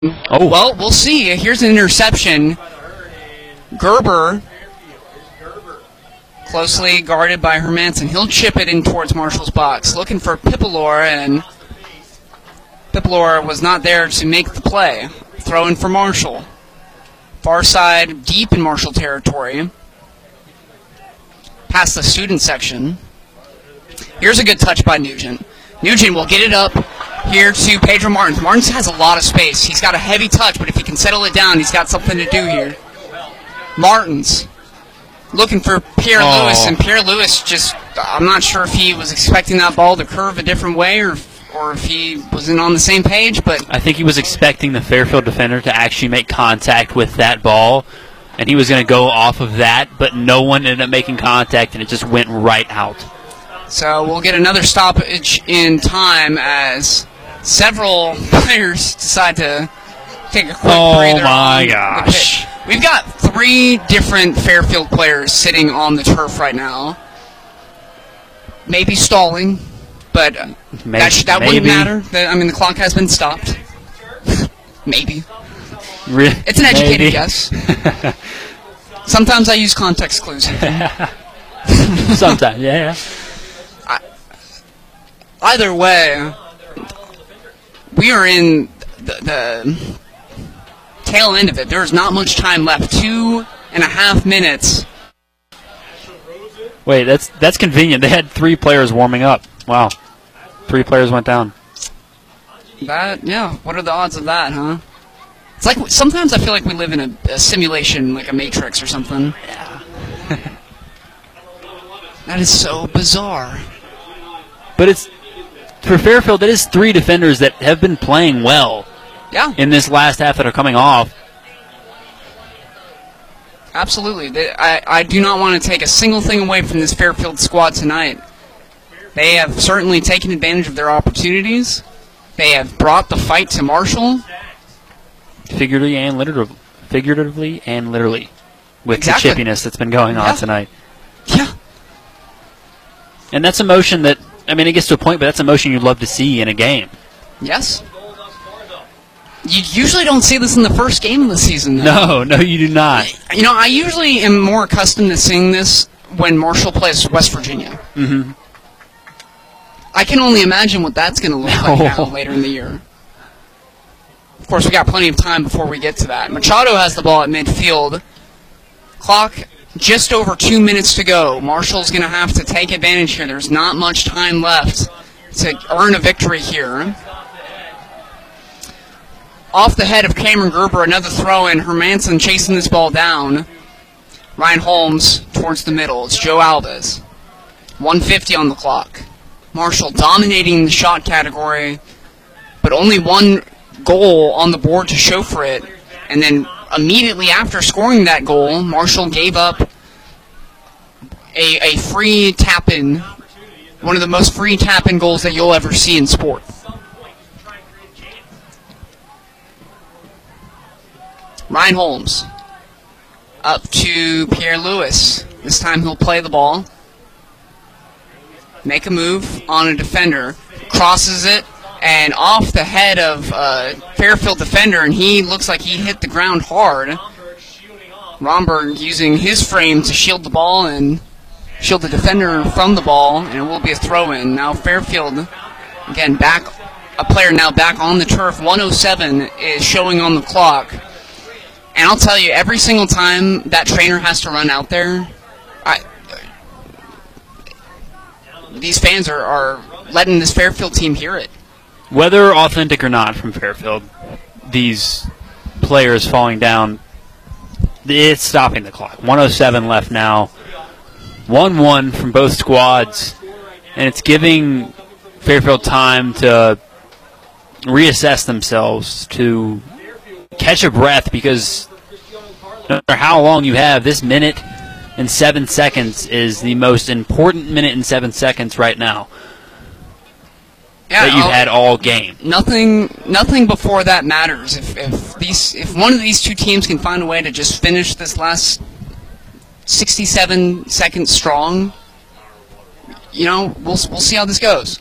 Oh. Well, we'll see. Here's an interception. Gerber, closely guarded by Hermanson. He'll chip it in towards Marshall's box, looking for Pipalor, and Pipalor was not there to make the play. Throw in for Marshall. Far side, deep in Marshall territory. Past the student section. Here's a good touch by Nugent. Nugent will get it up here to Pedro Martins. Martins has a lot of space. He's got a heavy touch, but if he can settle it down, he's got something to do here. Martins looking for Pierre Lewis, and Pierre Lewis just, I'm not sure if he was expecting that ball to curve a different way or if he wasn't on the same page, but I think he was expecting the Fairfield defender to actually make contact with that ball, and he was going to go off of that, but no one ended up making contact, and it just went right out. So we'll get another stoppage in time as several players decide to take a quick breather. Oh my gosh. We've got 3 different Fairfield players sitting on the turf right now. Maybe stalling, but that wouldn't matter. The clock has been stopped. Maybe. It's an educated guess. Sometimes I use context clues. Sometimes, yeah. Either way, we are in the tail end of it. There's not much time left. 2.5 minutes. Wait, that's convenient. They had 3 players warming up. Wow. 3 players went down. What are the odds of that, huh? It's like sometimes I feel like we live in a simulation, like a Matrix or something. Yeah. That is so bizarre. But it's for Fairfield, it is 3 defenders that have been playing well. Yeah. In this last half that are coming off. Absolutely. I do not want to take a single thing away from this Fairfield squad tonight. They have certainly taken advantage of their opportunities. They have brought the fight to Marshall. Figuratively and literally. With exactly. The chippiness that's been going on tonight. Yeah. And that's emotion that, it gets to a point, but that's emotion you'd love to see in a game. Yes. You usually don't see this in the first game of the season, though. No, you do not. I usually am more accustomed to seeing this when Marshall plays West Virginia. Mm-hmm. I can only imagine what that's going to look like now later in the year. Of course, we got plenty of time before we get to that. Machado has the ball at midfield. Clock just over 2 minutes to go. Marshall's going to have to take advantage here. There's not much time left to earn a victory here. Off the head of Cameron Gerber, another throw-in. Hermanson chasing this ball down. Ryan Holmes towards the middle. It's Joe Alves. 1:50 on the clock. Marshall dominating the shot category, but only 1 goal on the board to show for it. And then immediately after scoring that goal, Marshall gave up a free tap-in, one of the most free tap-in goals that you'll ever see in sport. Ryan Holmes up to Pierre Lewis. This time he'll play the ball. Make a move on a defender. Crosses it and off the head of Fairfield defender, and he looks like he hit the ground hard. Romberg using his frame to shield the ball and shield the defender from the ball, and it will be a throw-in. Now Fairfield, again, a player now back on the turf. 1:07 is showing on the clock. And I'll tell you, every single time that trainer has to run out there, these fans are letting this Fairfield team hear it. Whether authentic or not from Fairfield, these players falling down, it's stopping the clock. 1:07 left now. 1-1 from both squads, and it's giving Fairfield time to reassess themselves, to catch a breath, because no matter how long you have, this minute and 7 seconds is the most important minute and 7 seconds right now that you've had all game. Nothing before that matters. If one of these two teams can find a way to just finish this last 67 seconds strong, we'll see how this goes.